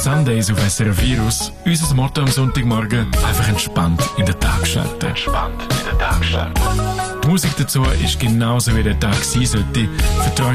Sundays auf SRF Virus. Unser Motto am Sonntagmorgen: einfach entspannt in den Tag starten. Die Musik dazu ist genauso wie der Tag sein sollte. Vertrauen